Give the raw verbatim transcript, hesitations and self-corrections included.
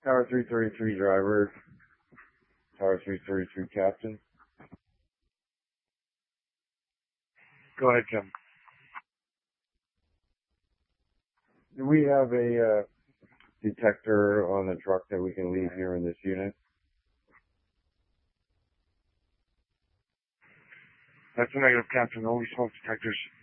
Tower three thirty-three driver, Tower three thirty-three captain. Go ahead, Jim. Do we have a uh, detector on the truck that we can leave here in this unit? That's a negative, Captain. Only smoke detectors